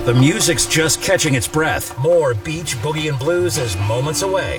The music's just catching its breath. More Beach Boogie and Blues is moments away.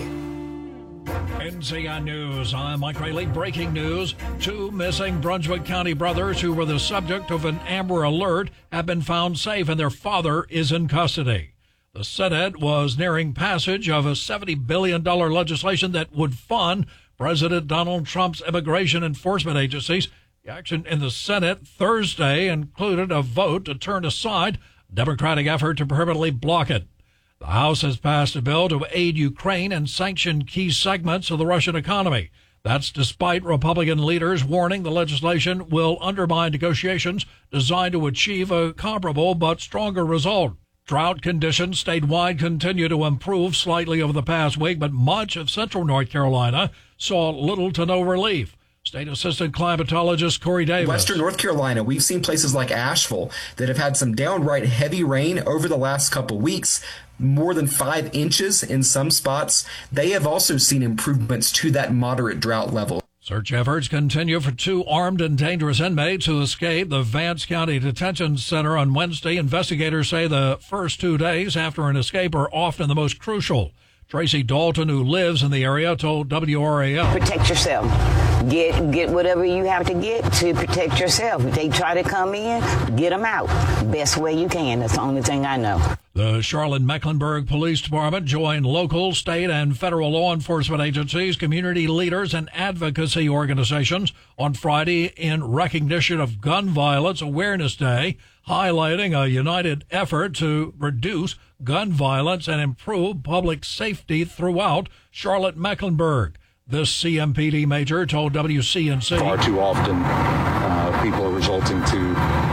NCN News, I'm Mike Rayleigh. Breaking news. 2 missing Brunswick County brothers who were the subject of an Amber Alert have been found safe and their father is in custody. The Senate was nearing passage of a $70 billion legislation that would fund President Donald Trump's immigration enforcement agencies. The action in the Senate Thursday included a vote to turn aside a Democratic effort to permanently block it. The House has passed a bill to aid Ukraine and sanction key segments of the Russian economy. That's despite Republican leaders warning the legislation will undermine negotiations designed to achieve a comparable but stronger result. Drought conditions statewide continue to improve slightly over the past week, but much of central North Carolina saw little to no relief. State Assistant Climatologist Corey Davis. Western North Carolina, we've seen places like Asheville that have had some downright heavy rain over the last couple weeks, more than 5 inches in some spots. They have also seen improvements to that moderate drought level. Search efforts continue for 2 armed and dangerous inmates who escaped the Vance County Detention Center on Wednesday. Investigators say the first 2 days after an escape are often the most crucial. Tracy Dalton, who lives in the area, told WRAL. Protect yourself. Get whatever you have to get to protect yourself. If they try to come in, get them out. Best way you can. That's the only thing I know. The Charlotte-Mecklenburg Police Department joined local, state, and federal law enforcement agencies, community leaders, and advocacy organizations on Friday in recognition of Gun Violence Awareness Day, highlighting a united effort to reduce gun violence and improve public safety throughout Charlotte-Mecklenburg. This CMPD major told WCNC. Far too often, people are resorting to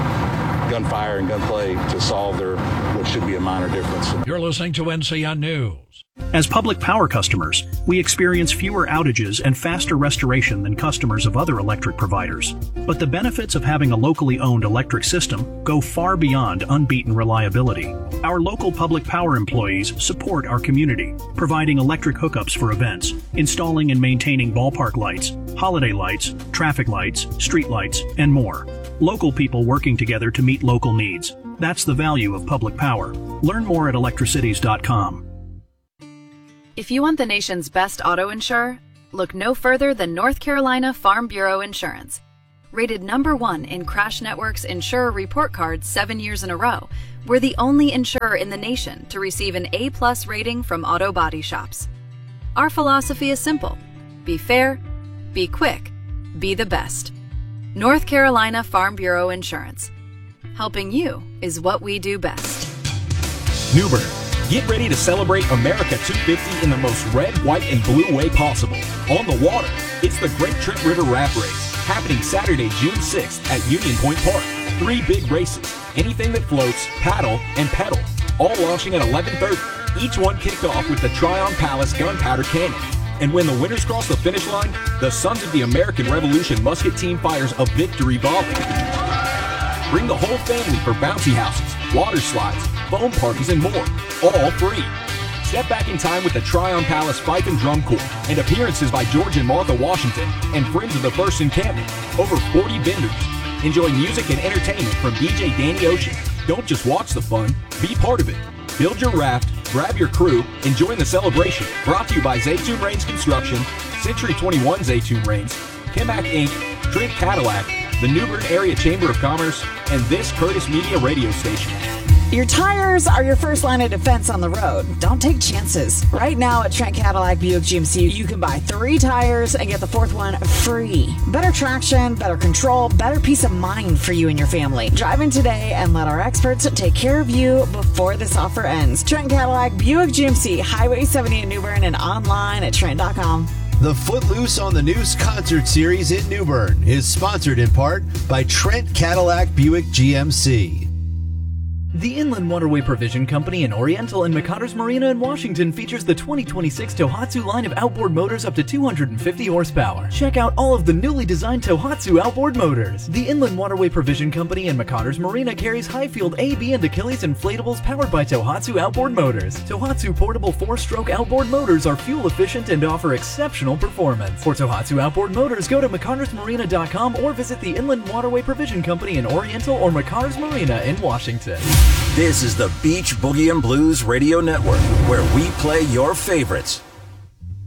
gunfire and gunplay to solve what should be a minor difference. You're listening to NCN News. As public power customers, we experience fewer outages and faster restoration than customers of other electric providers. But the benefits of having a locally owned electric system go far beyond unbeaten reliability. Our local public power employees support our community, providing electric hookups for events, installing and maintaining ballpark lights, holiday lights, traffic lights, street lights, and more. Local people working together to meet local needs. That's the value of public power. Learn more at electricities.com. If you want the nation's best auto insurer, look no further than North Carolina Farm Bureau Insurance. Rated #1 in Crash Network's Insurer Report Card 7 years in a row, we're the only insurer in the nation to receive an A+ rating from auto body shops. Our philosophy is simple: be fair, be quick, be the best. North Carolina Farm Bureau Insurance. Helping you is what we do best. Newbern. Get ready to celebrate America 250 in the most red, white, and blue way possible. On the water, it's the Great Trent River Raft Race, happening Saturday, June 6th at Union Point Park. 3 big races, anything that floats, paddle, and pedal, all launching at 11:30. Each one kicked off with the Tryon Palace Gunpowder Cannon. And when the winners cross the finish line, the Sons of the American Revolution Musket Team fires a victory volley. Bring the whole family for bouncy houses, water slides, foam parties, and more, all free. Step back in time with the Tryon Palace Fife and Drum Corps and appearances by George and Martha Washington and Friends of the First Encampment. Over 40 vendors. Enjoy music and entertainment from DJ Danny Ocean. Don't just watch the fun, be part of it. Build your raft, grab your crew, and join the celebration. Brought to you by Zaytoon Rains Construction, Century 21 Zaytoon Rains, Kimac Inc., Trent Cadillac, the New Bern Area Chamber of Commerce, and this Curtis Media radio station. Your tires are your first line of defense on the road. Don't take chances. Right now at Trent Cadillac Buick GMC, you can buy 3 tires and get the 4th one free. Better traction, better control, better peace of mind for you and your family. Drive in today and let our experts take care of you before this offer ends. Trent Cadillac Buick GMC, Highway 70 in New Bern, and online at Trent.com. The Footloose on the News concert series in New Bern is sponsored in part by Trent Cadillac Buick GMC. The Inland Waterway Provision Company in Oriental and McCotters Marina in Washington features the 2026 Tohatsu line of outboard motors up to 250 horsepower. Check out all of the newly designed Tohatsu outboard motors. The Inland Waterway Provision Company in McCotters Marina carries Highfield AB and Achilles inflatables powered by Tohatsu outboard motors. Tohatsu portable 4-stroke outboard motors are fuel efficient and offer exceptional performance. For Tohatsu outboard motors, go to McCottersMarina.com or visit the Inland Waterway Provision Company in Oriental or McCotters Marina in Washington. This is the Beach Boogie and Blues Radio Network, where we play your favorites